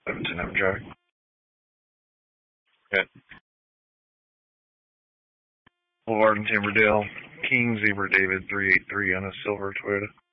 17 I'm driving. Got Boulevard in Timberdale. King Zebra David 383 on a silver Toyota.